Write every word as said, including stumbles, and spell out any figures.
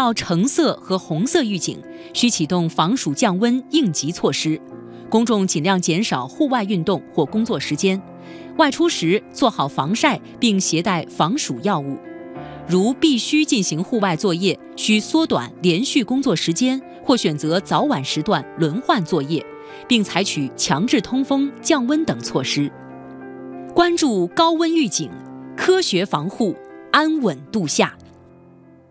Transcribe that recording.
到橙色和红色预警，需启动防暑降温应急措施。公众尽量减少户外运动或工作时间，外出时做好防晒并携带防暑药物。如必须进行户外作业，需缩短连续工作时间，或选择早晚时段轮换作业，并采取强制通风、降温等措施。关注高温预警，科学防护，安稳度夏。